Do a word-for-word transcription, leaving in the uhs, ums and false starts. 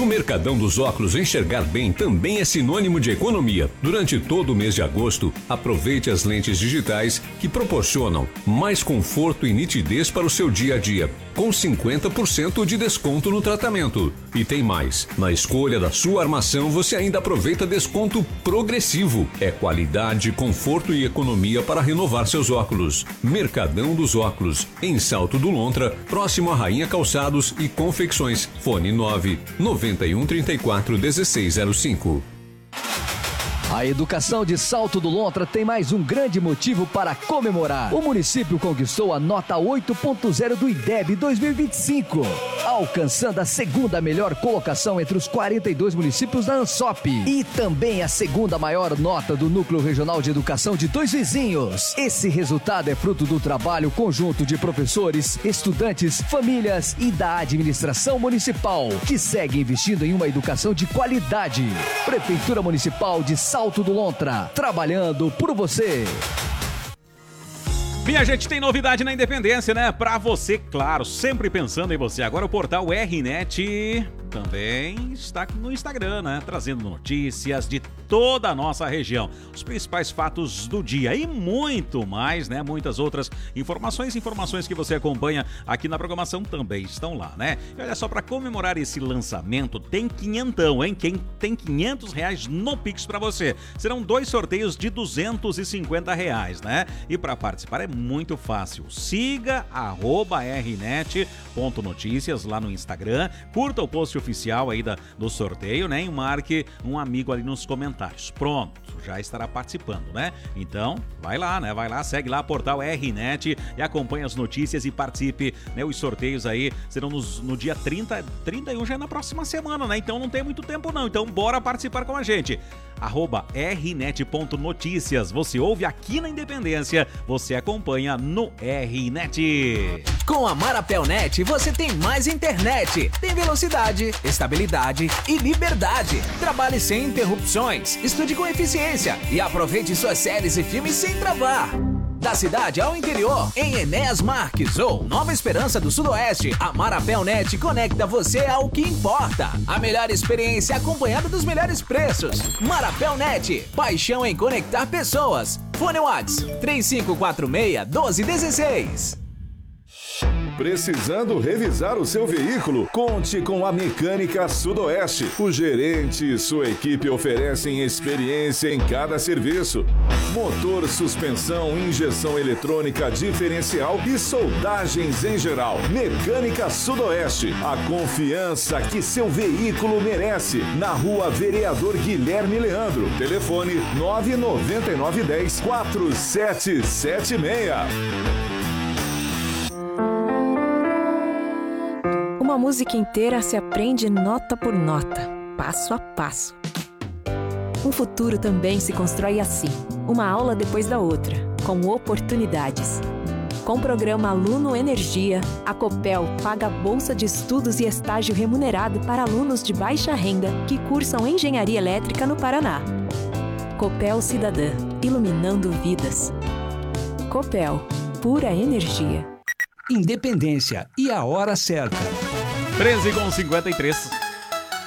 Mercadão dos Óculos, enxergar bem também é sinônimo de economia. Durante todo o mês de agosto, aproveite as lentes digitais que proporcionam mais conforto e nitidez para o seu dia a dia, com cinquenta por cento de desconto no tratamento. E tem mais, na escolha da sua armação você ainda aproveita desconto progressivo. É qualidade, conforto e economia para renovar seus óculos. Mercadão dos Óculos, em Salto do Lontra, próximo a Rainha Calçados e Confecções. Fone nove nove um três quatro um seis zero cinco. A educação de Salto do Lontra tem mais um grande motivo para comemorar. O município conquistou a nota oito ponto zero do I D E B dois mil e vinte e cinco, alcançando a segunda melhor colocação entre os quarenta e dois municípios da ANSOP e também a segunda maior nota do Núcleo Regional de Educação de Dois Vizinhos. Esse resultado é fruto do trabalho conjunto de professores, estudantes, famílias e da administração municipal, que segue investindo em uma educação de qualidade. Prefeitura Municipal de Salto Salto do Lontra, trabalhando por você. Minha gente, tem novidade na Independência, né? Pra você, claro, sempre pensando em você. Agora o portal R Net também está no Instagram, né? Trazendo notícias de toda a nossa região, os principais fatos do dia e muito mais, né? Muitas outras informações, informações que você acompanha aqui na programação também estão lá, né? E olha só, para comemorar esse lançamento, tem quinhentão, hein? Quem tem quinhentos reais no Pix para você. Serão dois sorteios de duzentos e cinquenta reais, né? E para participar é muito fácil. Siga arroba rnet.notícias lá no Instagram, curta o post oficial aí da, do sorteio, né? E marque um amigo ali nos comentários. Pronto, já estará participando, né? Então, vai lá, né? Vai lá, segue lá, portal R Net e acompanha as notícias e participe, né? Os sorteios aí serão nos, no dia trinta, trinta e um, já é na próxima semana, né? Então não tem muito tempo não, então bora participar com a gente. Arroba rnet.notícias, você ouve aqui na Independência, você acompanha no R Net. Com a Marapelnet você tem mais internet, tem velocidade, estabilidade e liberdade. Trabalhe sem interrupções, estude com eficiência e aproveite suas séries e filmes sem travar. Da cidade ao interior, em Enéas Marques ou Nova Esperança do Sudoeste, a Marapelnet conecta você ao que importa. A melhor experiência acompanhada dos melhores preços. Marapelnet, paixão em conectar pessoas. Fone WhatsApp três cinco quatro seis, um dois um seis. Precisando revisar o seu veículo? Conte com a Mecânica Sudoeste. O gerente e sua equipe oferecem experiência em cada serviço. Motor, suspensão, injeção eletrônica diferencial e soldagens em geral. Mecânica Sudoeste. A confiança que seu veículo merece. Na Rua Vereador Guilherme Leandro. Telefone nove nove nove um zero quatro sete sete seis. Uma música inteira se aprende nota por nota, passo a passo. Um futuro também se constrói assim, uma aula depois da outra, com oportunidades. Com o programa Aluno Energia, a Copel paga bolsa de estudos e estágio remunerado para alunos de baixa renda que cursam engenharia elétrica no Paraná. Copel Cidadã, iluminando vidas. Copel, pura energia. Independência e a hora certa. treze com cinquenta e três.